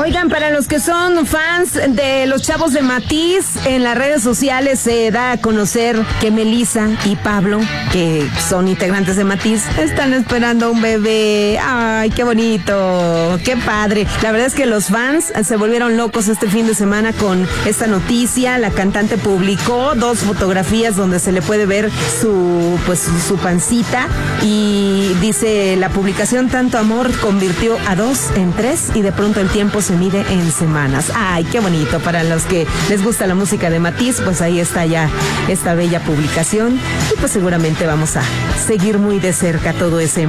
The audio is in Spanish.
Oigan, para los que son fans de los Chavos de Matiz, en las redes sociales se da a conocer que Melissa y Pablo, que son integrantes de Matiz, están esperando un bebé. Ay, qué bonito, qué padre. La verdad es que los fans se volvieron locos este fin de semana con esta noticia. La cantante publicó 2 fotografías donde se le puede ver su pancita, y dice la publicación: tanto amor convirtió a 2 en 3 y de pronto el tiempo se mide en semanas. Ay, qué bonito. Para los que les gusta la música de Matiz, pues ahí está ya esta bella publicación, y pues seguramente vamos a seguir muy de cerca todo ese